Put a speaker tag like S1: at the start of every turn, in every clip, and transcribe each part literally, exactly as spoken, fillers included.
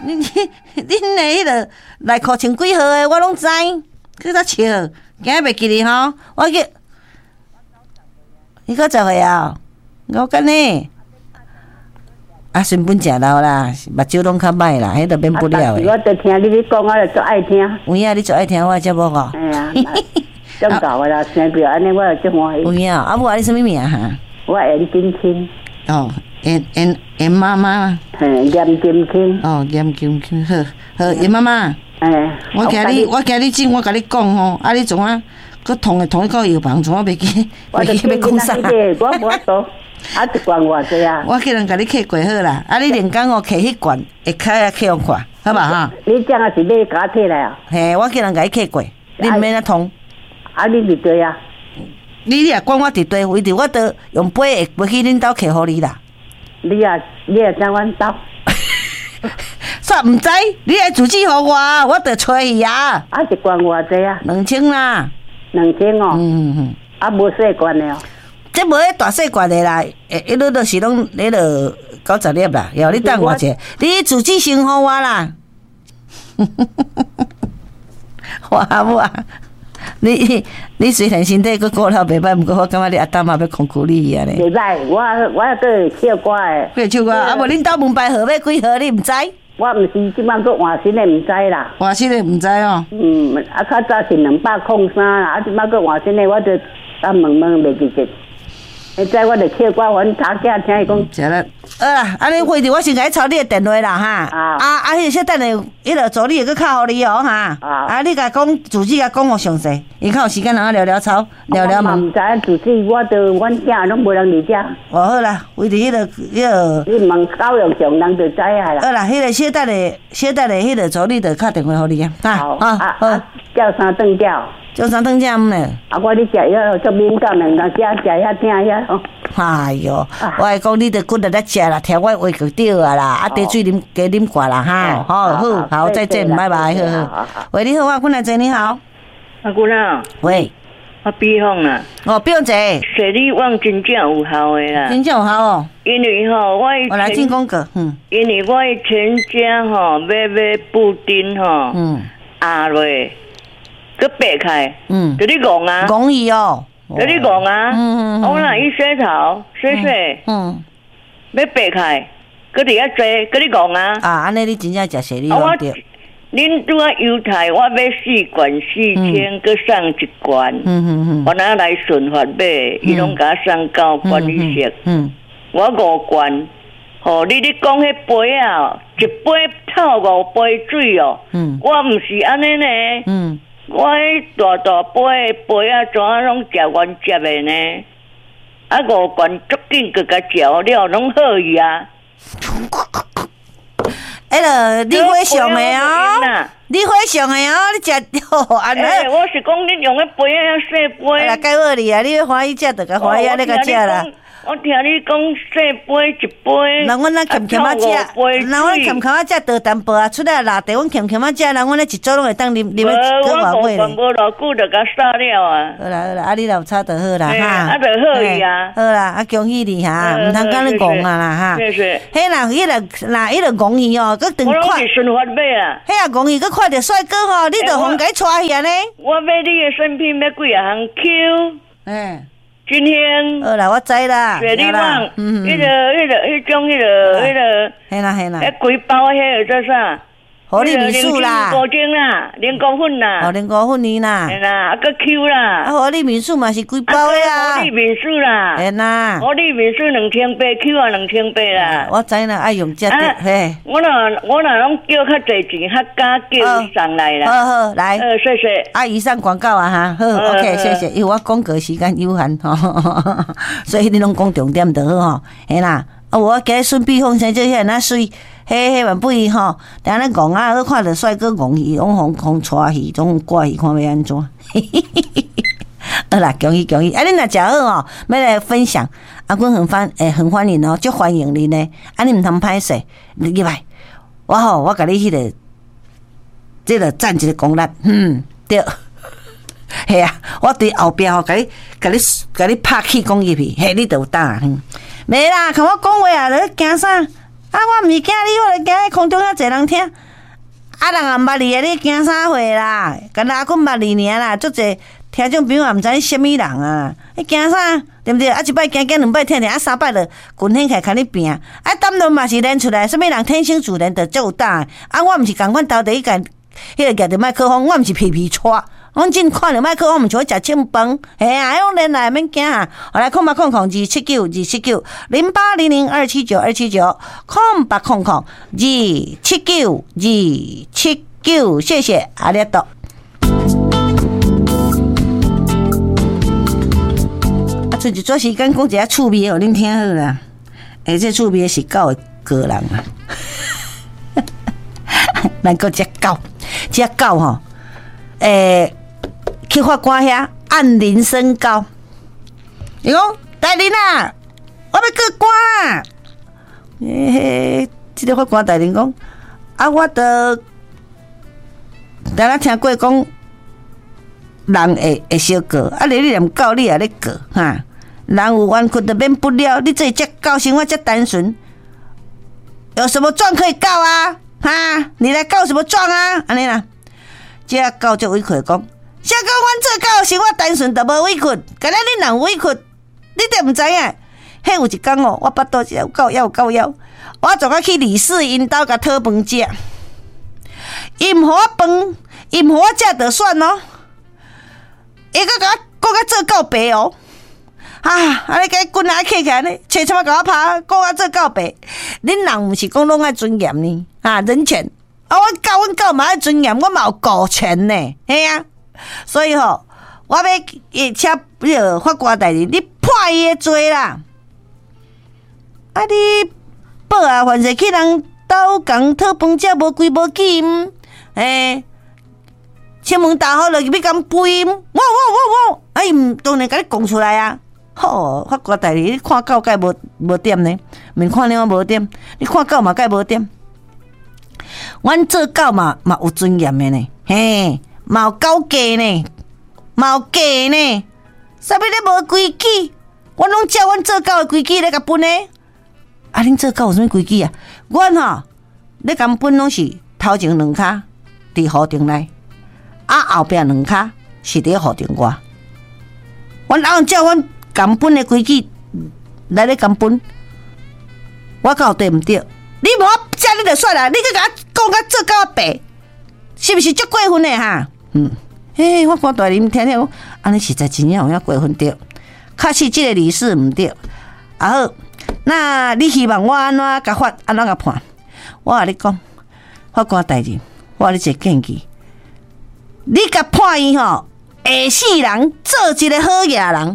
S1: 你你恁的迄个内裤穿几号的，我拢知。去才七号，今日袂记哩吼。我去，你个十岁啊？我干呢？啊，身份正老啦，目睭拢较歹啦，迄都免不了的。
S2: 我就听你咧讲，我就足爱听。
S1: 有影，你最爱听我的节目哦。
S2: 哎呀，真搞的啦，生病安尼我就足欢喜。
S1: 有影，啊，母啊，你什么名哈？
S2: 我严金清。
S1: 哦，严严严妈妈。
S2: 嘿，严金清。
S1: 哦，严金清，好，好，严妈妈。
S2: 哎。
S1: 我今日我今日进，我甲你讲吼，啊，你从啊，佮同诶同一个药房，从我袂记，袂记要讲啥。
S2: 我无多。啊，一罐偌济啊！
S1: 我去人甲你摕过好啦，啊，你连工哦摕迄罐，会开啊摕用看，好吧哈？
S2: 你这样是买假摕来啊？
S1: 嘿，我去人甲你摕过，你毋免啊通。
S2: 啊，你伫对啊？
S1: 你若管我伫对，为着我都用杯会去恁兜摕互你啦。
S2: 你啊，你也知阮兜？
S1: 煞毋知，你来自己互我，我着找伊啊。
S2: 啊，一罐偌济啊？
S1: 两千啦。
S2: 两千哦。
S1: 嗯嗯嗯。
S2: 啊，无细罐的哦。
S1: 这无迄大细罐的啦，诶，一路都是拢迄落九十粒啦。要你等我者，你自己先互我啦。我母啊，你你虽然身体佫顾了袂歹，毋过我感觉你阿当嘛要控制你啊咧。
S2: 袂歹，我我个唱歌的。
S1: 会唱歌，啊无恁兜门牌号要几号？你毋知？
S2: 我毋是即摆佫换新的，毋知啦。
S1: 换新的毋知哦。
S2: 嗯，啊，较早是两百空三啦，啊，即摆佫换新的，我就啊问问袂记得。现在我就唱歌，阮头家听伊讲。
S1: 是啦，好啦，安尼回头我先甲你抄你的电话啦哈。啊啊啊！迄个小等下，迄个助理会佫敲互你哦哈。啊啊！你甲讲自己甲讲互详细，伊较有时间人聊聊操，聊聊嘛。
S2: 我毋知影自己，我着阮囝拢无人理解。
S1: 哦好啦，为着迄个迄个。
S2: 你问教育上人就知啊啦。
S1: 好啦，迄个小等下，小等下，迄个助理着敲电话互你啊。
S2: 好啊啊！叫三顿叫。
S1: 叫三顿叫呢？
S2: 啊，我咧食药足敏感，人家食食遐听遐吼。
S1: 哎哟，我会讲你着骨力咧食啦，听我话就对啊啦，啊，茶水啉加啉寡啦哈。好好好，再见，拜拜，好好。喂，你好啊，坤来姐，你好。
S3: 阿姑啦。
S1: 喂。
S3: 我比方啦。
S1: 哦，比方姐。
S3: 水力旺真正有效的啦。
S1: 真正有效哦。
S3: 因为吼，我
S1: 我来进广告，嗯。
S3: 因为我全家吼买买布丁吼，嗯，压落。佮掰开，嗯，佮你讲啊，
S1: 讲伊哦，
S3: 佮你讲啊，嗯嗯，我若伊洗头洗洗，嗯，要掰开，佮伫遐做，佮你讲啊，
S1: 啊，安尼你真正食水你我对，
S3: 恁拄啊犹太，我要四罐四千，佮送一罐，嗯嗯嗯，我哪来顺发买，伊拢甲我送九罐以上，嗯，我五罐，吼，你咧讲迄杯啊，一杯透五杯水哦，嗯，我毋是安尼呢，嗯。我迄大大杯杯啊，怎啊拢食完食的呢？啊，五罐足紧个甲食了，拢好伊啊。
S1: 迄个你会上的哦，你会上的哦，你食哦，安尼。
S3: 哎，我是讲你用迄杯啊，细杯。
S1: 啊，介好你啊，你要欢喜食就甲欢喜啊，你甲食啦。
S3: 我听你讲细杯一杯，
S1: 那阮咱欠欠啊食，那阮欠欠啊食多淡薄啊，出来拉地，阮欠欠啊食，人阮咧一组拢会当啉啉个个偌杯咧。
S3: 无无偌久就甲杀了啊！
S1: 好啦好啦，啊你若有差就好啦哈。
S3: 啊就好伊啊。
S1: 好啦，啊恭喜你哈，毋通甲你讲啊啦哈。
S3: 是是。
S1: 迄啦，迄个那迄个讲伊哦，佮等
S3: 看。我是顺发买啊。
S1: 迄啊讲伊佮看着帅哥吼，你着互伊带去安尼。
S3: 我买你的产品要几啊项 Q。嗯。今天
S1: 好啦，我知啦。
S3: 水力旺，嗯，迄个、迄个、迄种、迄个、迄个，
S1: 嘿啦嘿啦，
S3: 迄规包迄个做啥？
S1: 活力米素啦，
S3: 高精啦，连膏粉啦，
S1: 哦，连膏粉呢啦，
S3: 嘿啦，啊个 Q 啦，
S1: 啊活力米素嘛是规包的啊，
S3: 活力米素啦，
S1: 嘿啦，
S3: 活力米素两千八 ，Q 啊两千八啦，
S1: 我知啦，爱用这的，嘿，
S3: 我若我若拢叫较侪钱，较加叫上来啦，
S1: 好好来，
S3: 呃谢谢，
S1: 啊以上广告啊哈，好 ，OK 谢谢，因为我广告时间有限吼，所以你拢讲重点就好吼，嘿啦。啊！我今日顺比方生这遐那水，迄迄万不伊吼，等下咱讲啊，好看着帅哥讲伊，拢互互带去，总挂去看要安怎？好啦，恭喜恭喜！啊，恁若食好吼，要来分享，啊，阮很欢诶，很欢迎哦，足欢迎你呢。啊，你毋通歹势，你入来，我吼，我甲你迄、那个，即、这个赞一个功力，嗯，对。系啊，我伫后壁吼，甲你、甲你、甲你拍气讲入去，嘿，你就有胆啊！没啦，看我讲话啊，你惊啥？ 啊，我毋是惊你，我著惊喺空中遐侪人听。啊，人也毋捌你诶，你惊啥货啦？干阿阮捌你尔啦，足侪听众朋友也毋知你什么人啊？你惊啥？对毋对？啊，一摆惊惊两摆听听，啊，三摆著滚起来甲你拼。啊，当然嘛是练出来，什么人天生自然著足有胆。啊，我毋是共款头第一间，迄个举着麦克风，我毋是皮皮拖。阮真看着麦克风，毋像食清饭，嘿啊！迄种练来免惊啊！我来空八空空二七九二七九零八零零二七九二七九空八空空二七九二七九，谢谢阿列多。啊，剩一撮时间讲一下趣味，互恁听好啦。诶，这趣味是狗的个人啊，咱个只狗，只狗吼，诶。去法官遐按铃申告，伊讲大人啊，我要过关啊！诶、欸，即、这个法官大人讲，啊，我得当然听过讲，人会会小过，啊，你你连狗你也咧过哈，人有冤屈就免不了，你这只狗生活这单纯，有什么状可以告啊？哈，你来告什么状啊？安尼啦，这狗就委屈讲。啥讲阮做狗生活单纯，就无委屈。敢若恁人委屈，你都毋知影。迄有一天哦，我巴肚有够枵够枵，我昨个去李氏因兜甲讨饭食，伊毋互我饭，伊毋互我食就算咯。伊搁甲我讲我做狗白哦，啊！安尼甲伊滚来客起来呢，找什么甲我拍，讲我做狗白。恁人毋是讲拢爱尊严呢？啊，人权啊！阮狗阮狗嘛爱尊严，我嘛有狗权呢，嘿啊！所以吼，我要请迄个法官大人，你判伊的罪啦！啊，你报啊，凡是去人兜共讨饭食无规无矩，诶，请门打好了，要共背，我我我我，哎，毋当然甲你讲出来啊！好，法官大人，你看狗该无无点呢？免看了我无点，你看狗嘛该无点。阮做狗嘛嘛有尊严的呢，嘿。嘛有狗价呢，嘛有价呢，啥物咧无规矩？阮拢照阮做狗的规矩咧甲分咧。啊，恁做狗有啥物规矩啊？阮吼咧甲分拢是头前两骹伫河顶内，啊后壁两骹是伫河顶外。阮按照阮甲分的规矩来咧甲分，我讲对毋对？你无遮你就算啦，你去甲我讲甲做狗白，是毋是足过分的哈？嗯，嘿，法官大人听听讲，安尼实在真正有影过分对，确实这个理事毋对。啊好，那你希望我安怎甲法安怎甲判？我甲你讲，法官大人，我甲你一个建议，你甲判伊吼，下世人做一个好野人。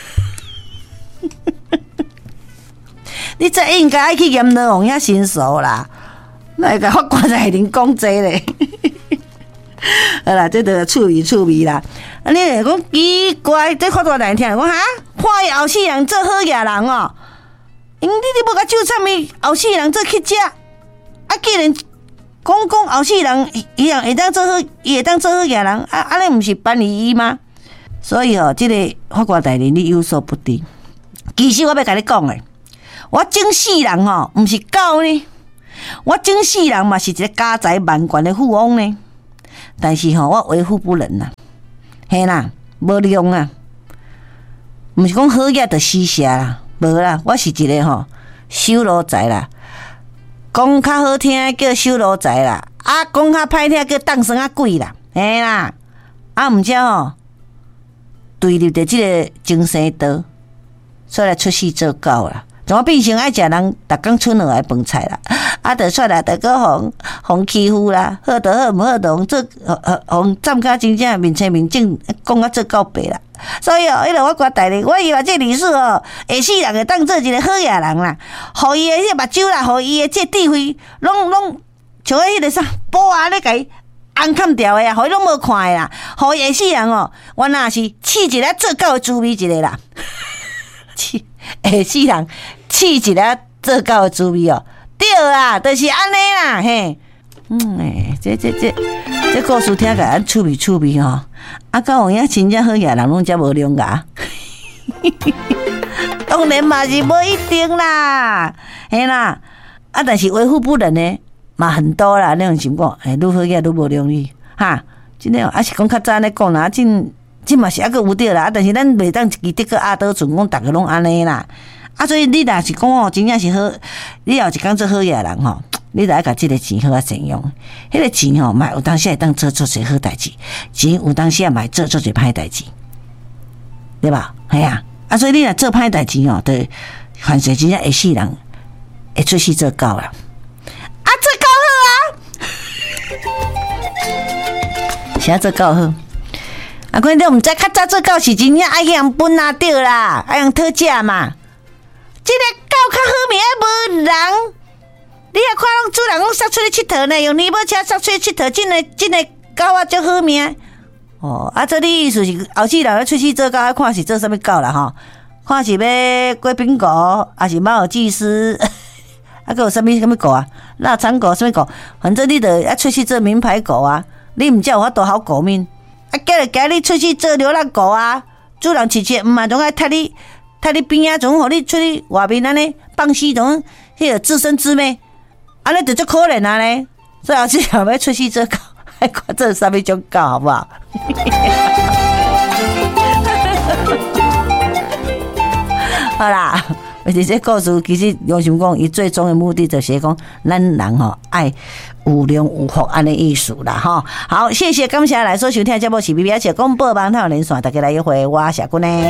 S1: 你这应该爱去阎罗王遐申诉啦，那个法官大人讲这咧。好啦，这个趣味趣味啦。啊，你讲奇怪，这法官大人听讲哈，判伊后世人做好野人哦。因你你要甲就参伊后世人做乞食，啊，既然讲讲后世人伊人会当做好，伊会当做好野人，啊，安尼毋是办理伊吗？所以哦，这个法官大人你有所不知。其实我要甲你讲诶，我整世人吼，毋是狗呢，我整世人嘛是一个家财万贯的富翁呢。但是吼，我为富不仁呐，嘿啦，无用啊，毋是讲好嘢就施舍啦，无啦，我是一个吼修罗仔啦，讲较好听叫修罗仔啦，啊，讲较歹听叫当生啊鬼啦，嘿啦，啊，毋则吼对入着即个精神道，所以来出世做狗啦。怎么变成爱食人，逐工剩落来饭菜啦？啊，就煞来，逐个互互欺负啦，好就好，毋好就互做，互互站甲真正面青面正，讲啊做狗白啦。所以哦，迄个我讲大人，我以为这理事哦，下世人会当做一个好野人啦，互伊的迄个目睭啦，互伊的这智慧，拢拢像迄个啥宝啊咧，甲伊红砍掉的啊，互伊拢无看的啦，互伊下世人哦，我若是试一个做狗的滋味一个啦，试下世人。试一个做狗的滋味哦，对啦，就是安尼啦，嘿，嗯诶，这这这这故事听起来趣味趣味吼，啊，到有影真正好野人拢遮无良牙，当然嘛是无一定啦，嘿啦， 啊，但是维护不能呢，嘛很多啦，那种情况，哎，愈好也愈无容易哈。真诶，啊是讲较早咧讲啦，真真嘛是还佫有对啦，啊，但是咱袂当一支得个阿倒船，讲逐个拢安尼啦。啊，所以你若是讲哦，真正是好，你后一工做好嘢人吼，你著爱甲即个钱好啊善用。迄个钱吼，嘛有当时会当做做些好代志，钱有当时也嘛做做些歹代志，对吧？系啊，啊，所以你若做歹代志吼，对，反正真正会死人，会出去做狗啦。啊，做狗好啊，啥做狗好？啊，可能你毋知较早做狗是真正爱用本啊对啦，爱用讨价嘛。这个狗较好命，无人。你也看拢主人拢杀出去佚佗呢，用尼泊车杀出去佚佗，真诶真诶狗啊，足好命。哦，啊，这你意思是后世人要出去做狗，要看是做啥物狗啦吼？看是要贵宾狗，还是马尔济斯？啊，佮有啥物啥物狗啊？腊肠狗啥物狗？反正你得要出去做名牌狗啊！你毋才有法度好狗命。啊，今日今日出去做流浪狗啊！主人饲饲，毋嘛总爱踢你。睇你边啊，总互你出去外面安尼放肆，种迄个自生自灭，安尼就足可怜啊呢。所以后次若要出去做狗，爱看做啥物种狗，好不好？好啦，而且这故事其实用心讲，伊最终的目的就是讲，咱人吼爱有良有福安尼意思啦吼。好，谢谢感谢来所收听的节目是 B B S 广播网台连线，大家来约会，我谢君呢。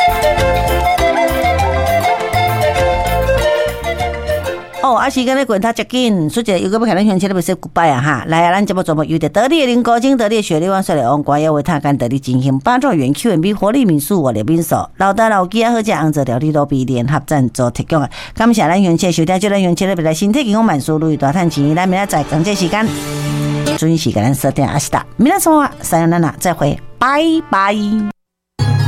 S1: 哦，啊时间咧过太接近，所以如果要看咱乡亲咧，要说 goodbye 啊哈！来啊，咱节目节目有的得力的林高精、得力的雪莉湾、水里王瓜，也为他干得力进行八兆元 Q and B 活力民宿我的民宿，老大老鸡啊，好食红色料理都比联合赞助提供的。感谢咱乡亲收听，祝咱乡亲咧，来身体健康万事如意，大赚钱。咱明仔载讲这时间，准时给咱设定阿西达，明仔说话，三幺娜娜再会，拜拜。